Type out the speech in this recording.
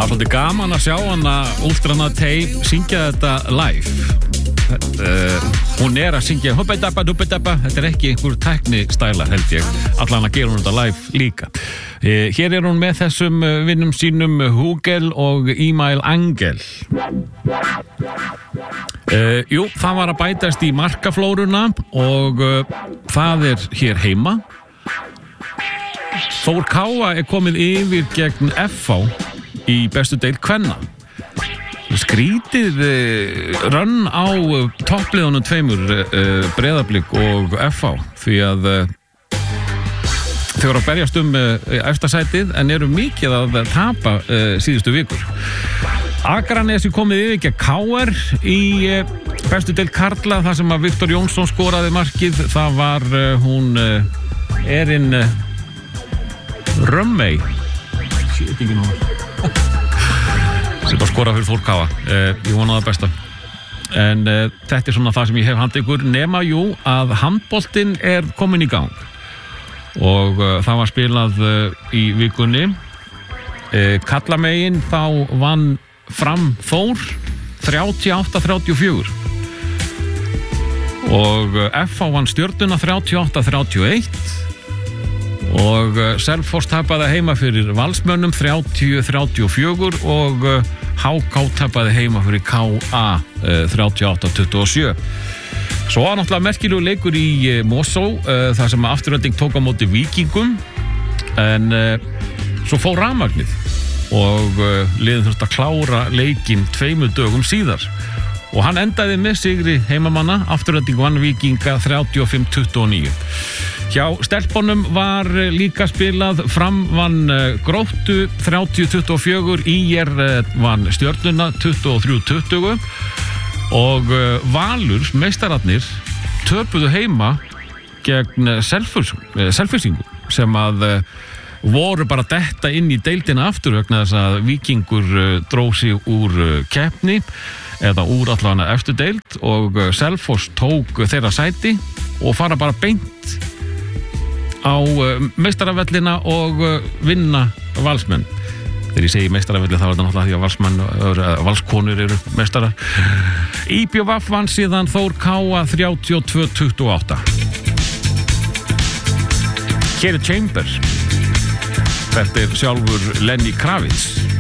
Það svolítið gaman að sjá hana Ultrana Tay syngja þetta live. Hún að syngja hoppa-dabba, þetta ekki einhver tæknistæla held ég. Allan að gera hún þetta live líka. Hér hún með þessum vinnum sínum Hugel og Email Angel. Jú, það var að bætast í markaflóruna og það hér heima. Þór Káa komið yfir gegn FH í bestu deild kvenna. Skrítið rönn á toppliðunum tveimur Breiðablik og FH því að þau eru að berjast efsta sætið en eru mikið að tapa síðustu vikur. Akranesi komið yfir gegn KR í bestu deild karla þar sem að Viktor Jónsson skoraði markið. Það var hún Erin Römmey ekki nú sem bara skora fyrir Þór Káa. Ég vona það besta en þetta svona það sem ég hef handið ykkur nema jú að handboltinn komin í gang og það var spilað í vikunni. Kallamegin þá vann Fram Þór 38-34 og FH vann Stjörnuna 38-31 og Selfoss tapaði heima fyrir Valsmönnum 30-34 og HK tapaði heima fyrir KA 38-27. Svo var náttúrulega merkilegu leikur í Mosó þar sem Afturelding tók á móti Víkingum en svo fór rafmagnið og liðin þurfti að klára leikinn 2 dögum síðar og hann endaði með sigri heimamanna. Afturelding vann Víkinga 35-29. Hjá stelpunum var líka spilað. Fram vann Gróttu 30-24, IR vann Stjörnuna 23-20 og Valur meistararnir töpuðu heima gegn Selfyssingu sem að voru bara detta inn í deildina aftur vegna þess að Víkingur dróð sig úr keppni eða úr allavega eftir deild og Selfoss tók þeirra sæti og fara bara beint á meistaravellina og vinna Valsmenn. Þegar ég segi meistaravelli þá þetta náttúrulega því að Valskonur eru meistarar. IBVF vann síðan Þór Káa 32-28. Hér Chambers. Þetta sjálfur Lenny Kravitz.